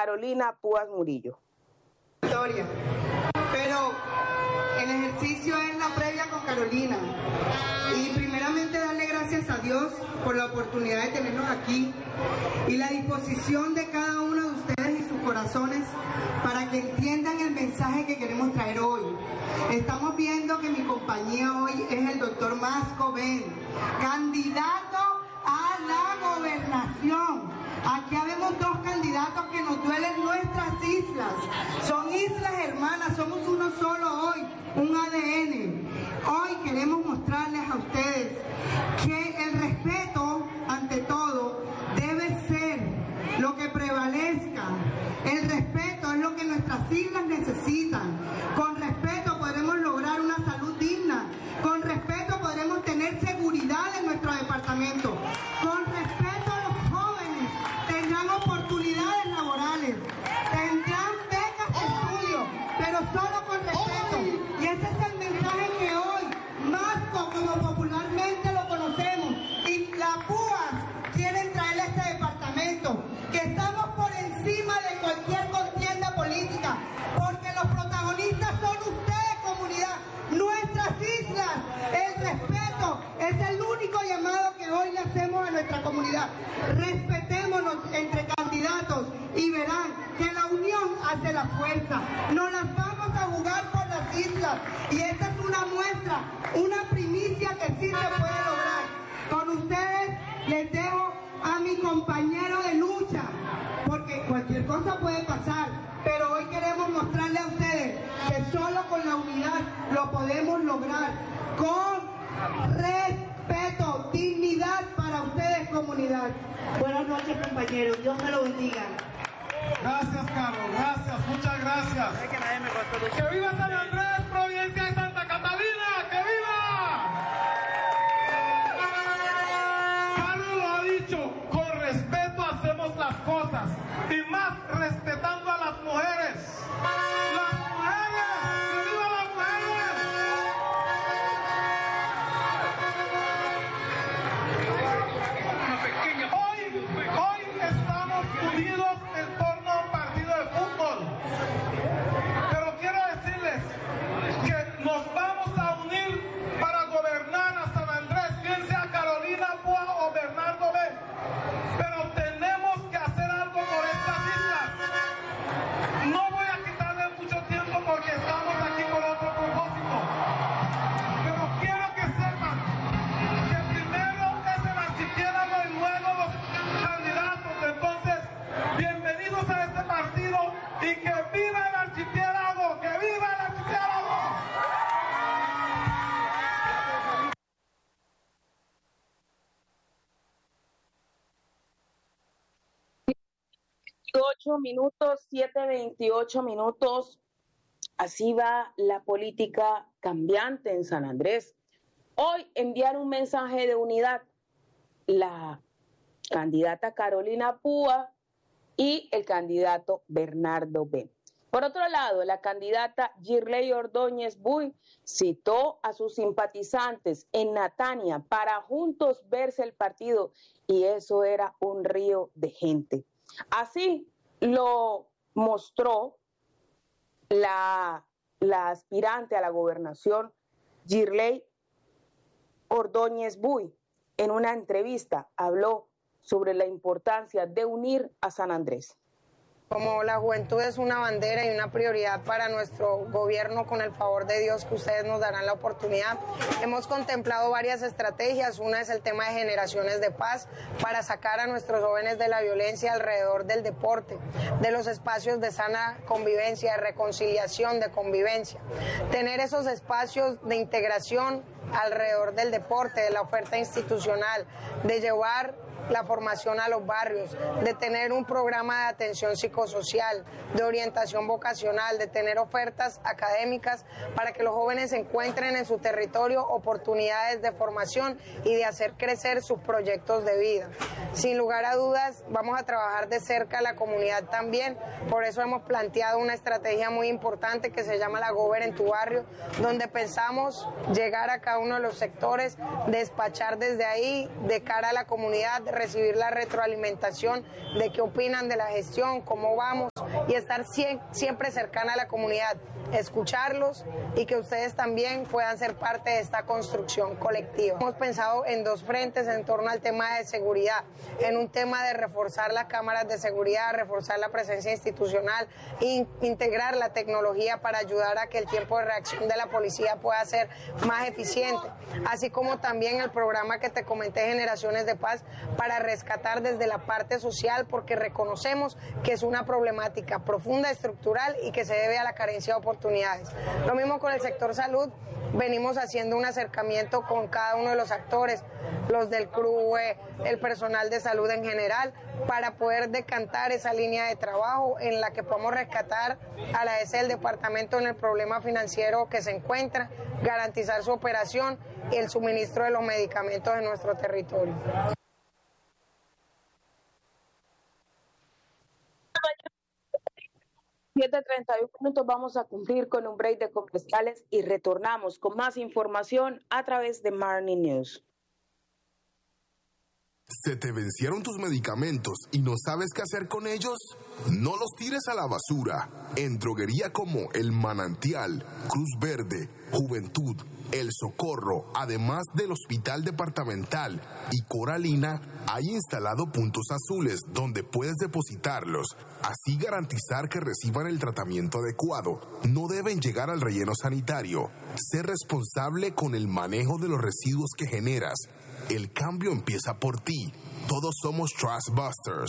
Carolina Púas Murillo. Pero el ejercicio es la previa con Carolina. Y primeramente darle gracias a Dios por la oportunidad de tenernos aquí y la disposición de cada uno de ustedes y sus corazones para que entiendan el mensaje que queremos traer hoy. Estamos viendo que mi compañía hoy es el doctor Masco Ben, candidato a la gobernación. Aquí habemos dos candidatos que nos duelen nuestras islas. Son islas hermanas, somos uno solo hoy, un ADN. Hoy queremos mostrarles a ustedes que el respeto, ante todo, debe ser lo que prevalezca. El respeto es lo que nuestras islas necesitan. Con respeto podremos lograr una salud digna. Con respeto podremos tener seguridad en nuestro departamento. Con respeto los jóvenes tendrán oportunidades laborales, tendrán becas de estudio, pero solo con respeto. Y ese es el mensaje que hoy, Masco, como popularmente lo conocemos, y la PUAS quieren traerle a este departamento, que estamos por encima de cualquier contienda política, porque los protagonistas son ustedes, comunidad, nuestras islas. El respeto es el único llamado que hoy le hacemos a nuestra comunidad. Respetémonos entre candidatos y verán que la unión hace la fuerza. Nos las vamos a jugar por las islas y esta es una muestra, una primicia que sí se puede lograr. Con ustedes les dejo a mi compañero de lucha, porque cualquier cosa puede pasar, pero hoy queremos mostrarle a ustedes que solo con la unidad lo podemos lograr, con respeto, dignidad para ustedes, comunidad. Buenas noches, compañeros, Dios me lo bendiga. Gracias, Carlos, gracias, muchas gracias. ¡Que viva San Andrés, provincia de Santa Catalina! ¡Que viva! Carlos lo ha dicho, con respeto hacemos las cosas, y más respetando a las mujeres. ¡Las mujeres! ¡Que viva las mujeres! Hoy estamos unidos en torno a un partido de fútbol. Pero quiero decirles que nos vamos a unir para gobernar a San Andrés, bien sea Carolina Púas o Bernardo Ben. Pero tenemos que hacer algo por estas islas. No voy a quitarle mucho tiempo porque estamos aquí con otro propósito. Pero quiero que sepan que primero es el archipiélago y luego los candidatos. Entonces, bienvenidos a este partido y que viva el archipiélago, que viva el archipiélago. 7:28 minutos. Así va la política cambiante en San Andrés. Hoy enviar un mensaje de unidad la candidata Carolina Púas y el candidato Bernardo Ben. Por otro lado, la candidata Girley Ordóñez Buy citó a sus simpatizantes en Natania para juntos verse el partido, y eso era un río de gente. Así lo mostró la aspirante a la gobernación Girley Ordóñez Buy. En una entrevista habló sobre la importancia de unir a San Andrés. Como la juventud es una bandera y una prioridad para nuestro gobierno, con el favor de Dios que ustedes nos darán la oportunidad, hemos contemplado varias estrategias. Una es el tema de generaciones de paz para sacar a nuestros jóvenes de la violencia alrededor del deporte, de los espacios de sana convivencia, de reconciliación, de convivencia. Tener esos espacios de integración alrededor del deporte, de la oferta institucional, de llevar la formación a los barrios, de tener un programa de atención psicosocial, de orientación vocacional, de tener ofertas académicas para que los jóvenes encuentren en su territorio oportunidades de formación y de hacer crecer sus proyectos de vida. Sin lugar a dudas, vamos a trabajar de cerca a la comunidad también, por eso hemos planteado una estrategia muy importante que se llama la Gober en tu barrio, donde pensamos llegar a cada uno de los sectores, despachar desde ahí de cara a la comunidad, recibir la retroalimentación de qué opinan de la gestión, cómo vamos, y estar siempre cercana a la comunidad, escucharlos y que ustedes también puedan ser parte de esta construcción colectiva. Hemos pensado en dos frentes en torno al tema de seguridad, en un tema de reforzar las cámaras de seguridad, reforzar la presencia institucional e integrar la tecnología para ayudar a que el tiempo de reacción de la policía pueda ser más eficiente, así como también el programa que te comenté, Generaciones de Paz, para rescatar desde la parte social, porque reconocemos que es una problemática profunda, estructural y que se debe a la carencia de oportunidades. Lo mismo con el sector salud, venimos haciendo un acercamiento con cada uno de los actores, los del CRUE, el personal de salud en general, para poder decantar esa línea de trabajo en la que podamos rescatar a la ES del departamento en el problema financiero que se encuentra, garantizar su operación y el suministro de los medicamentos en nuestro territorio. (7:31) vamos a cumplir con un break de comerciales y retornamos con más información a través de Marni News. ¿Se te vencieron tus medicamentos y no sabes qué hacer con ellos? No los tires a la basura. En droguería como El Manantial, Cruz Verde, Juventud, El Socorro, además del Hospital Departamental y Coralina, hay instalado puntos azules donde puedes depositarlos, así garantizar que reciban el tratamiento adecuado. No deben llegar al relleno sanitario. Sé responsable con el manejo de los residuos que generas. El cambio empieza por ti. Todos somos Trash Busters.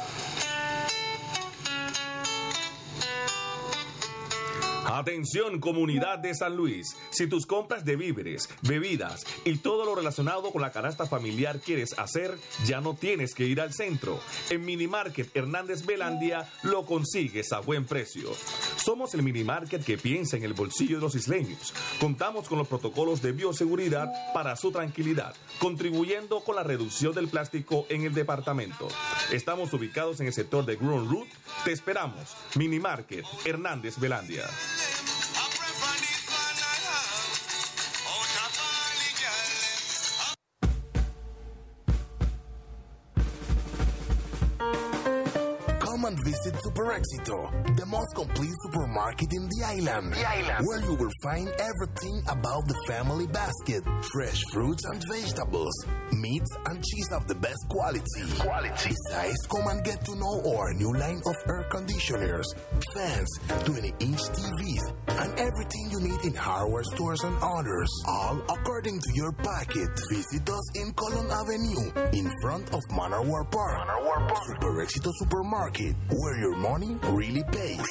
Atención, comunidad de San Luis. Si tus compras de víveres, bebidas y todo lo relacionado con la canasta familiar quieres hacer, ya no tienes que ir al centro. En Minimarket Hernández Belandia lo consigues a buen precio. Somos el Minimarket que piensa en el bolsillo de los isleños. Contamos con los protocolos de bioseguridad para su tranquilidad, contribuyendo con la reducción del plástico en el departamento. Estamos ubicados en el sector de Gruen Root. Te esperamos. Minimarket Hernández Belandia. Come and visit Super Éxito, the most complete supermarket in the island, where you will find everything about the family basket, fresh fruits and vegetables, meats and cheese of the best quality. Besides, come and get to know our new line of air conditioners, fans, 20-inch TVs, and everything you need in hardware stores and others, all according to your packet. Visit us in Colon Avenue, in front of Manor War Park. Super Éxito Supermarket, where your money really pays.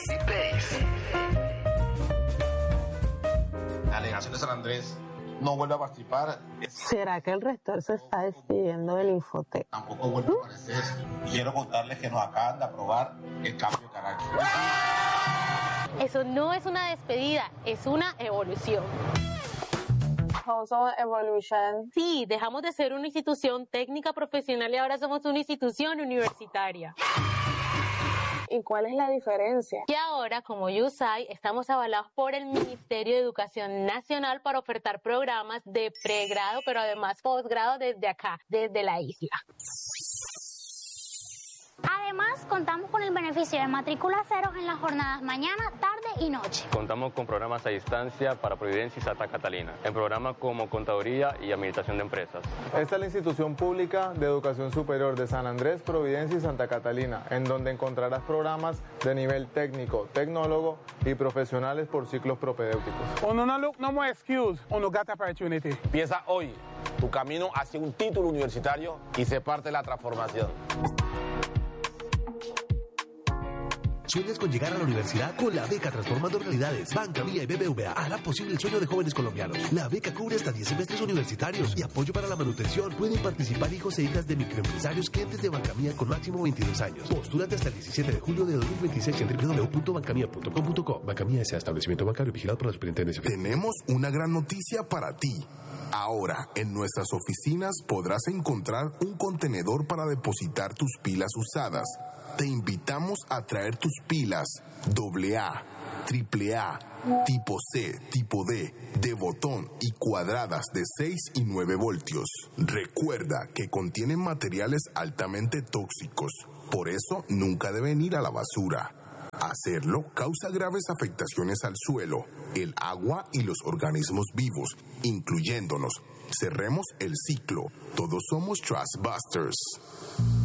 La delegación de San Andrés no vuelve a participar. ¿Será que el rector se está despidiendo del Infotec? Tampoco vuelve a aparecer. Quiero contarles que nos acaban de aprobar el cambio de carácter. Eso no es una despedida, es una evolución. Also evolution. Sí, dejamos de ser una institución técnica profesional y ahora somos una institución universitaria. ¿Y cuál es la diferencia? Que ahora, como USAID, estamos avalados por el Ministerio de Educación Nacional para ofertar programas de pregrado, pero además posgrado desde acá, desde la isla. Además, contamos con el beneficio de matrícula cero en las jornadas mañana, tarde y noche. Contamos con programas a distancia para Providencia y Santa Catalina, en programas como Contaduría y Administración de Empresas. Esta es la institución pública de educación superior de San Andrés, Providencia y Santa Catalina, en donde encontrarás programas de nivel técnico, tecnólogo y profesionales por ciclos propedéuticos. Uno no look no more excuse, uno got opportunity. Empieza hoy tu camino hacia un título universitario y sé parte de la transformación. ¿Sueñas con llegar a la universidad? Con la beca Transformando Realidades, Banca Mía y BBVA hará posible el sueño de jóvenes colombianos. La beca cubre hasta 10 semestres universitarios y apoyo para la manutención. Pueden participar hijos e hijas de microempresarios clientes de Banca Mía con máximo 22 años. Postúlate hasta el 17 de julio de 2026 en www.bancamia.com.co. Banca Mía es establecimiento bancario vigilado por la Superintendencia. Tenemos una gran noticia para ti. Ahora, en nuestras oficinas podrás encontrar un contenedor para depositar tus pilas usadas. Te invitamos a traer tus pilas AA, AAA, tipo C, tipo D, de botón y cuadradas de 6 y 9 voltios. Recuerda que contienen materiales altamente tóxicos, por eso nunca deben ir a la basura. Hacerlo causa graves afectaciones al suelo, el agua y los organismos vivos, incluyéndonos. Cerremos el ciclo. Todos somos Trashbusters.